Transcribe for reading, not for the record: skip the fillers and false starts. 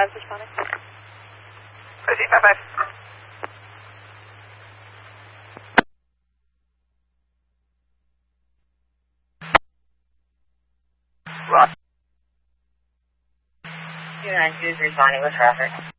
5 responding. Proceed, 5-5. Roger. 292 is responding with traffic.